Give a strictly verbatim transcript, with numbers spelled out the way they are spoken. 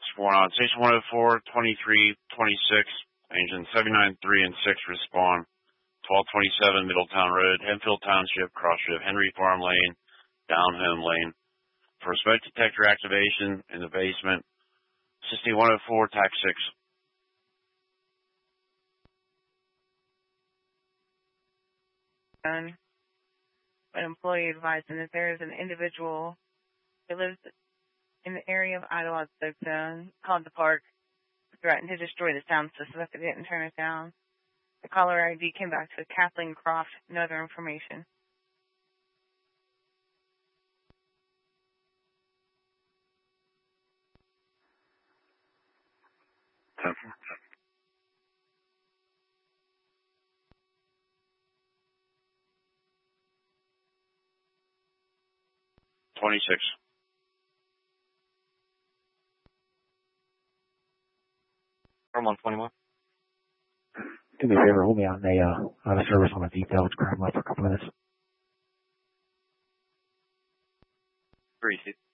four on station one oh four, twenty-three, twenty-six, engine seventy-nine, three and six respond. twelve twenty-seven Middletown Road, Henfield Township, crossroad Henry Farm Lane, down home lane. For smoke detector activation in the basement, City one oh four, tax six. An employee advised him that there is an individual who lives in the area of Idlewild Soapstone, called the park, threatened to destroy the sound system if it didn't turn it down. The caller I D came back to Kathleen Croft, no other information. twenty-six. From one twenty-one. Do me a favor, hold me on a, uh, on a service on a detail. It's crime left for a couple minutes. Three,